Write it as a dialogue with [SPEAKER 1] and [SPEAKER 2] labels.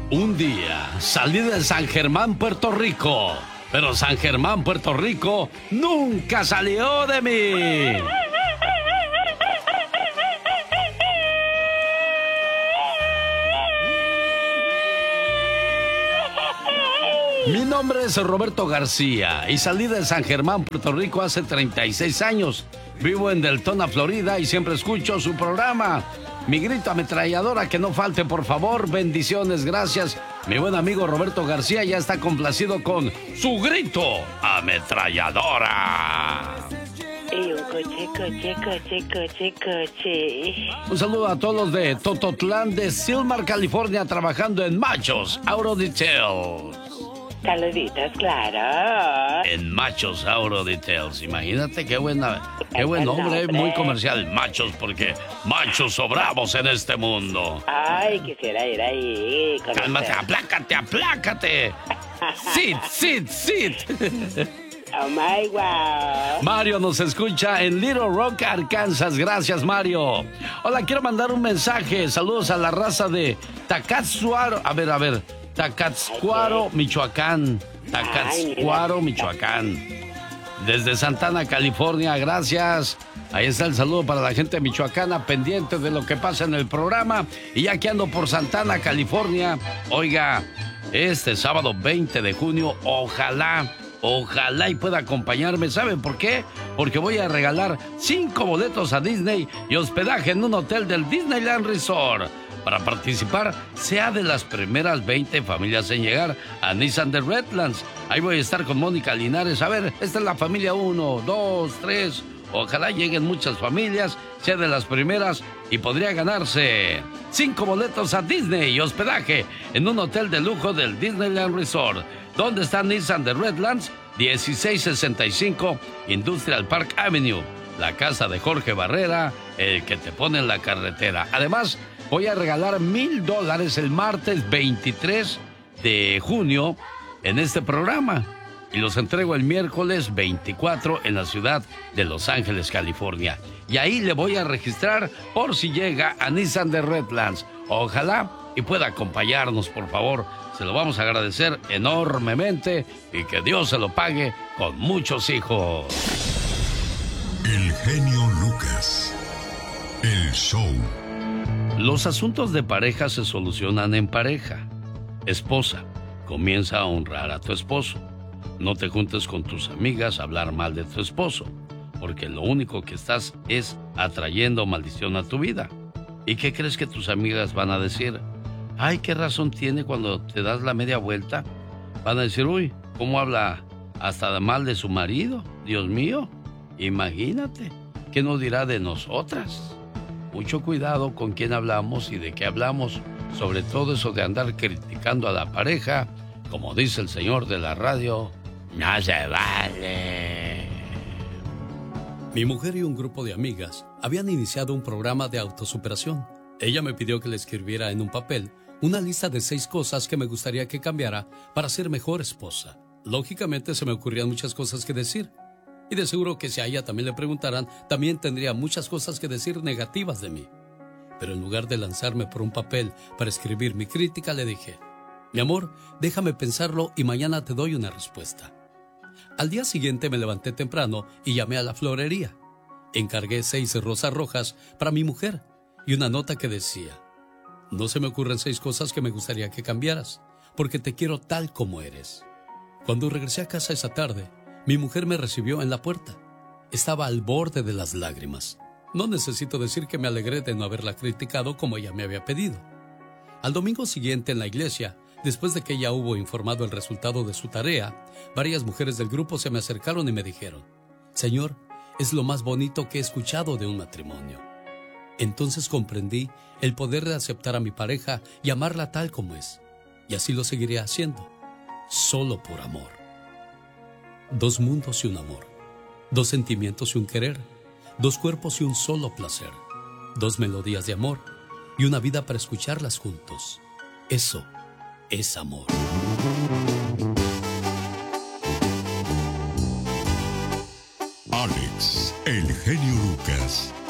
[SPEAKER 1] Un día salí de San Germán, Puerto Rico, pero San Germán, Puerto Rico nunca salió de mí. Mi nombre es Roberto García y salí de San Germán, Puerto Rico hace 36 años. Vivo en Deltona, Florida y siempre escucho su programa. Mi grito ametralladora, que no falte, por favor. Bendiciones, gracias. Mi buen amigo Roberto García ya está complacido con su grito ametralladora.
[SPEAKER 2] Y un coche.
[SPEAKER 1] Un saludo a todos los de Tototlán de Silmar, California, trabajando en Machos Auto Details.
[SPEAKER 2] Saluditos, claro.
[SPEAKER 1] En Machos Auto Details. Imagínate qué buen nombre, muy comercial. Machos, porque machos sobramos en este mundo.
[SPEAKER 2] Ay, quisiera ir ahí.
[SPEAKER 1] Cálmate, aplácate. Sit.
[SPEAKER 2] Oh my wow.
[SPEAKER 1] Mario nos escucha en Little Rock, Arkansas. Gracias, Mario. Hola, quiero mandar un mensaje. Saludos a la raza de Tacatzuaro. A ver. Tacatzcuaro, Michoacán. Desde Santana, California, gracias. Ahí está el saludo para la gente michoacana, pendiente de lo que pasa en el programa. Y ya que ando por Santana, California, oiga, este sábado 20 de junio, ojalá y pueda acompañarme. ¿Saben por qué? Porque voy a regalar 5 boletos a Disney y hospedaje en un hotel del Disneyland Resort. Para participar, sea de las primeras 20 familias en llegar a Nissan de Redlands. Ahí voy a estar con Mónica Linares. A ver, esta es la familia 1, 2, 3. Ojalá lleguen muchas familias, sea de las primeras y podría ganarse 5 boletos a Disney y hospedaje en un hotel de lujo del Disneyland Resort. ¿Dónde está Nissan de Redlands? 1665 Industrial Park Avenue. La casa de Jorge Barrera, el que te pone en la carretera. Además, voy a regalar $1,000 el martes 23 de junio en este programa. Y los entrego el miércoles 24 en la ciudad de Los Ángeles, California. Y ahí le voy a registrar por si llega a Nissan de Redlands. Ojalá y pueda acompañarnos, por favor. Se lo vamos a agradecer enormemente y que Dios se lo pague con muchos hijos.
[SPEAKER 3] El genio Lucas. El show.
[SPEAKER 1] Los asuntos de pareja se solucionan en pareja. Esposa, comienza a honrar a tu esposo. No te juntes con tus amigas a hablar mal de tu esposo, porque lo único que estás es atrayendo maldición a tu vida. ¿Y qué crees que tus amigas van a decir? Ay, ¿qué razón tiene cuando te das la media vuelta? Van a decir, uy, ¿cómo habla hasta mal de su marido? Dios mío, imagínate, ¿qué nos dirá de nosotras? Mucho cuidado con quién hablamos y de qué hablamos, sobre todo eso de andar criticando a la pareja, como dice el señor de la radio, no se vale. Mi mujer y un grupo de amigas habían iniciado un programa de autosuperación. Ella me pidió que le escribiera en un papel una lista de 6 cosas que me gustaría que cambiara para ser mejor esposa. Lógicamente se me ocurrían muchas cosas que decir. Y de seguro que si a ella también le preguntaran, también tendría muchas cosas que decir negativas de mí. Pero en lugar de lanzarme por un papel para escribir mi crítica, le dije, mi amor, déjame pensarlo y mañana te doy una respuesta. Al día siguiente me levanté temprano y llamé a la florería. Encargué 6 rosas rojas para mi mujer y una nota que decía, no se me ocurren 6 cosas que me gustaría que cambiaras, porque te quiero tal como eres. Cuando regresé a casa esa tarde, mi mujer me recibió en la puerta. Estaba al borde de las lágrimas. No necesito decir que me alegré de no haberla criticado como ella me había pedido. Al domingo siguiente en la iglesia, después de que ella hubo informado el resultado de su tarea, varias mujeres del grupo se me acercaron y me dijeron, Señor, es lo más bonito que he escuchado de un matrimonio. Entonces comprendí el poder de aceptar a mi pareja y amarla tal como es. Y así lo seguiré haciendo, solo por amor. 2 mundos y un amor, 2 sentimientos y un querer, 2 cuerpos y un solo placer, 2 melodías de amor y una vida para escucharlas juntos. Eso es amor.
[SPEAKER 3] Alex, el genio Lucas.